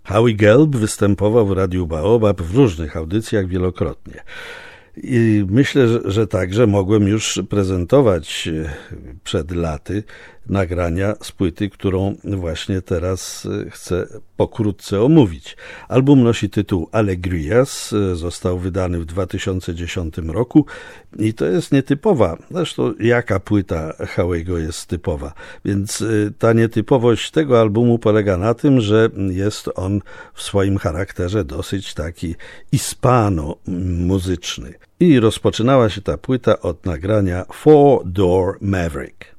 Howie Gelb występował w Radiu Baobab w różnych audycjach wielokrotnie. I myślę, że także mogłem już prezentować przed laty nagrania z płyty, którą właśnie teraz chcę pokrótce omówić. Album nosi tytuł Alegrias, został wydany w 2010 roku i to jest nietypowa, zresztą jaka płyta Howiego jest typowa, więc ta nietypowość tego albumu polega na tym, że jest on w swoim charakterze dosyć taki hispano-muzyczny. I rozpoczynała się ta płyta od nagrania Four Door Maverick.